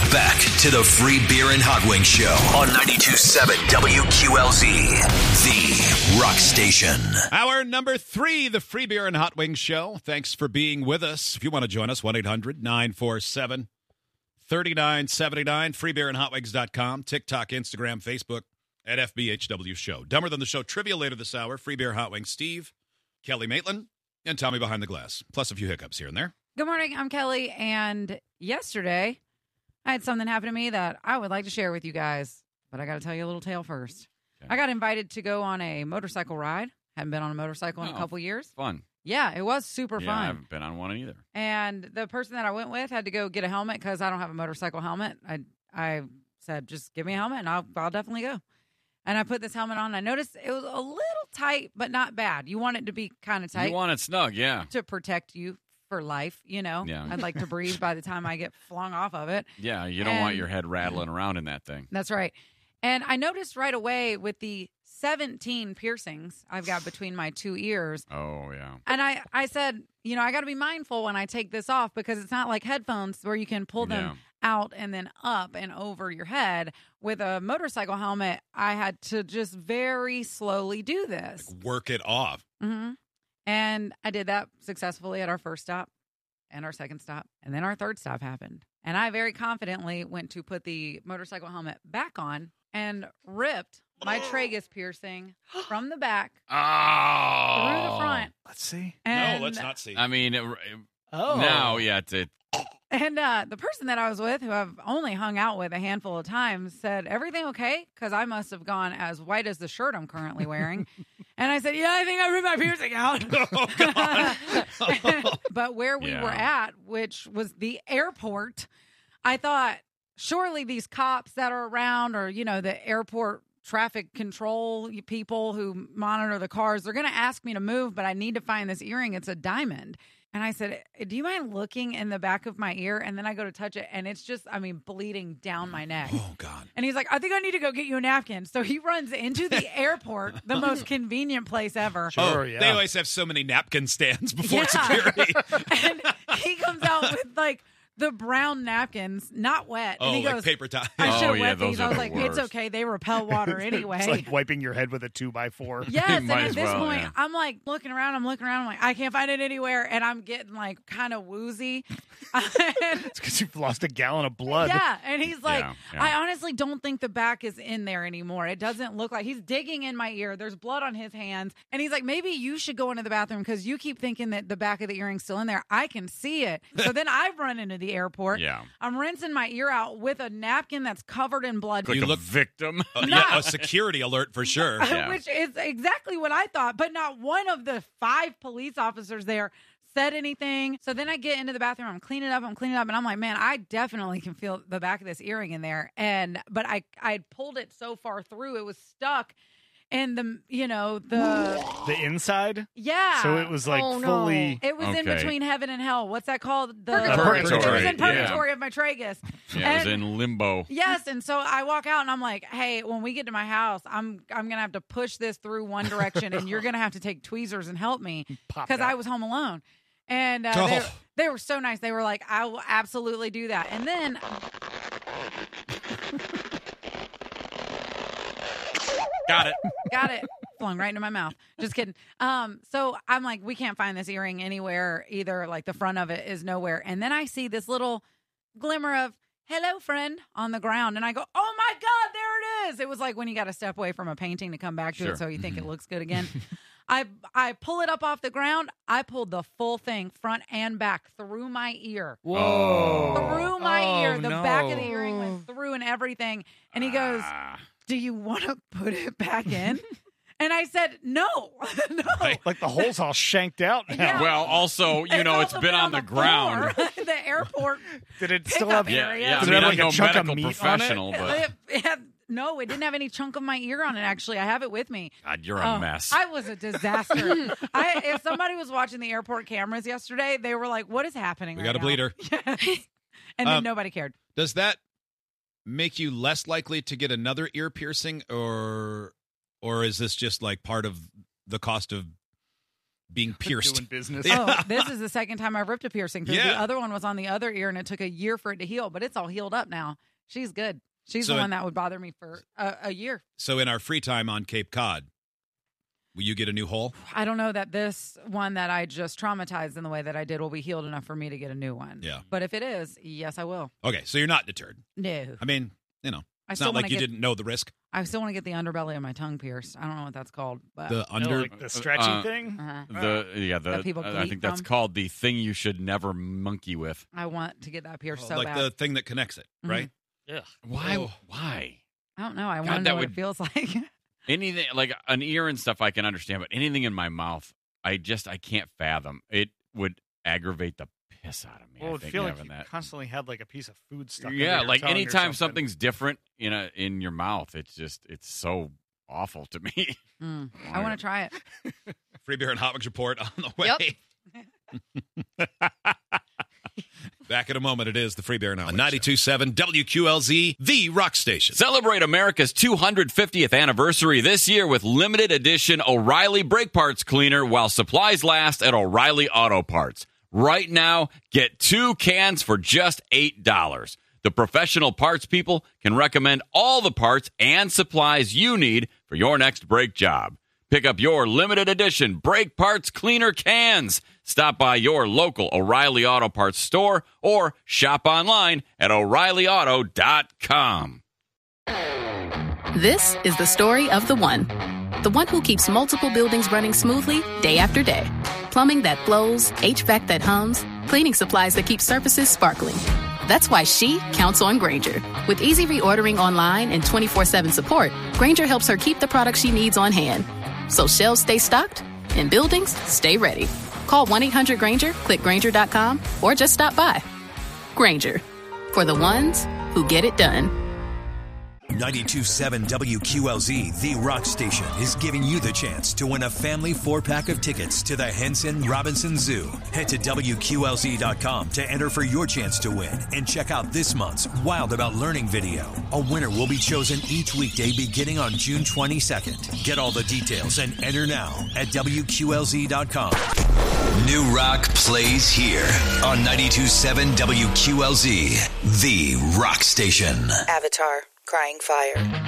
Back to the Free Beer and Hot Wings Show on 92.7 WQLZ, the rock station. Hour number 3, the Free Beer and Hot Wings Show. Thanks for being with us. If you want to join us, 1-800-947-3979, freebeerandhotwings.com, TikTok, Instagram, Facebook, at FBHW Show. Dumber Than the Show trivia later this hour. Free Beer, Hot Wings, Steve, Kelly Maitland, and Tommy behind the glass. Plus a few hiccups here and there. Good morning, I'm Kelly, and yesterday I had something happen to me that I would like to share with you guys, but I got to tell you a little tale first. Okay. I got invited to go on a motorcycle ride. Hadn't been on a motorcycle in a couple years. Fun. Yeah, it was super fun. I haven't been on one either. And the person that I went with had to go get a helmet because I don't have a motorcycle helmet. I said, just give me a helmet and I'll definitely go. And I put this helmet on. I noticed it was a little tight, but not bad. You want it to be kind of tight. You want it snug, yeah. To protect you for life, you know. Yeah. I'd like to breathe by the time I get flung off of it. Yeah, you don't want your head rattling around in that thing. That's right. And I noticed right away with the 17 piercings I've got between my two ears. Oh, yeah. And I said, you know, I got to be mindful when I take this off because it's not like headphones where you can pull them out and then up and over your head. With a motorcycle helmet, I had to just very slowly do this. Like work it off. Mm-hmm. And I did that successfully at our first stop and our second stop. And then our third stop happened. And I very confidently went to put the motorcycle helmet back on and ripped my tragus piercing from the back through the front. Let's see. No, let's not see. I mean, now, yeah, And the person that I was with, who I've only hung out with a handful of times, said, everything okay? Because I must have gone as white as the shirt I'm currently wearing. And I said, yeah, I think I ripped my piercing out. Oh, God. But where we were at, which was the airport, I thought, surely these cops that are around or, you know, the airport traffic control people who monitor the cars, they're going to ask me to move, but I need to find this earring. It's a diamond. And I said, do you mind looking in the back of my ear? And then I go to touch it, and it's just, I mean, bleeding down my neck. Oh, God. And he's like, I think I need to go get you a napkin. So he runs into the airport, the most convenient place ever. Sure, They always have so many napkin stands before security. And he comes out with, like, the brown napkins, not wet. And he like goes, paper towel. I should have wet those these. are I was the like, worst. it's okay. They repel water anyway. It's like wiping your head with a 2x4. Yes, and Might at as this well, point, yeah. I'm like looking around. I'm like, I can't find it anywhere, and I'm getting like kind of woozy. It's because you've lost a gallon of blood. Yeah, and he's like, Yeah. I honestly don't think the back is in there anymore. It doesn't look like he's digging in my ear. There's blood on his hands, and he's like, maybe you should go into the bathroom because you keep thinking that the back of the earring's still in there. I can see it. So then I run into the airport. Yeah. I'm rinsing my ear out with a napkin that's covered in blood. Like You a look- victim. Yeah, a security alert for sure. Yeah. Which is exactly what I thought, but not one of the 5 police officers there said anything. So then I get into the bathroom, I'm cleaning up, and I'm like, man, I definitely can feel the back of this earring in there. But I pulled it so far through, it was stuck. And The inside? yeah. So it was like fully. It was in Okay. between heaven and hell. What's that called? Purgatory. It was in Yeah. purgatory of my tragus. Yeah, it was And- in limbo. Yes, and so I walk out and I'm like, "Hey, when we get to my house, I'm gonna have to push this through one direction, and you're gonna have to take tweezers and help me Pop because that. I was home alone." And Oh. they were so nice. They were like, "I will absolutely do that." And then got it flung right into my mouth. Just kidding. So I'm like, we can't find this earring anywhere either. Like the front of it is nowhere. And then I see this little glimmer of "hello, friend" on the ground, and I go, "Oh my God, there it is!" It was like when you got to step away from a painting to come back to Sure. it, so you think it looks good again. I pull it up off the ground. I pulled the full thing, front and back, through my ear. Whoa. Through my Oh, ear. The no. back of the earring went through and everything. And he goes, "Do you want to put it back in?" And I said, "No, no." Like the hole's all shanked out now. Yeah. Well, also, you know, it's been on the ground. floor. The airport. Did it still have? Yeah, area. yeah. I Does it mean, have I'm like a no chunk of medical meat on it? professional, but It had, no, it didn't have any chunk of my ear on it, actually. I have it with me. God, you're a Oh, mess. I was a disaster. If somebody was watching the airport cameras yesterday, they were like, "What is happening We right got a now?" bleeder. Yes. And then nobody cared. Does that make you less likely to get another ear piercing, or is this just like part of the cost of being pierced. Doing business. Oh, this is the second time I've ripped a piercing through. Yeah. The other one was on the other ear, and it took a year for it to heal, but it's all healed up now. She's good. She's the one that would bother me for a year. So in our free time on Cape Cod, will you get a new hole? I don't know that this one that I just traumatized in the way that I did will be healed enough for me to get a new one. Yeah. But if it is, yes, I will. Okay, so you're not deterred. No. I mean, it's not like you didn't know the risk. I still want to get the underbelly of my tongue pierced. I don't know what that's called. But The under... Like the stretchy thing? That people I bleed think that's from. called the thing you should never monkey with. I want to get that pierced so like bad. the thing that connects it, right? Yeah. Why? Oh. Why? I don't know. I God, want to that know what would- it feels like. Anything like an ear and stuff I can understand, but anything in my mouth, I can't fathom. It would aggravate the piss out of me. Well, I it would think feel like having you that. constantly had like a piece of food stuck under Yeah, your like tongue or anytime something. something's different in your mouth, it's so awful to me. I want to try it. Free Beer and Hot Wings report on the way. Back in a moment, it is the Free Beer and Hot Wings 92.7 WQLZ, the rock station. Celebrate America's 250th anniversary this year with limited edition O'Reilly Brake Parts Cleaner while supplies last at O'Reilly Auto Parts. Right now, get 2 cans for just $8. The professional parts people can recommend all the parts and supplies you need for your next brake job. Pick up your limited edition brake parts cleaner cans. Stop by your local O'Reilly Auto Parts store or shop online at O'ReillyAuto.com. This is the story of the one who keeps multiple buildings running smoothly day after day. Plumbing that flows, HVAC that hums, cleaning supplies that keep surfaces sparkling. That's why she counts on Grainger. With easy reordering online and 24/7 support, Grainger helps her keep the products she needs on hand. So shelves stay stocked and buildings stay ready. Call 1-800-GRAINGER, click Grainger.com, or just stop by. Grainger, for the ones who get it done. 92.7 WQLZ, the rock station, is giving you the chance to win a family 4-pack of tickets to the Henson Robinson Zoo. Head to WQLZ.com to enter for your chance to win and check out this month's Wild About Learning video. A winner will be chosen each weekday beginning on June 22nd. Get all the details and enter now at WQLZ.com. New rock plays here on 92.7 WQLZ, the rock station. Avatar, Crying Fire.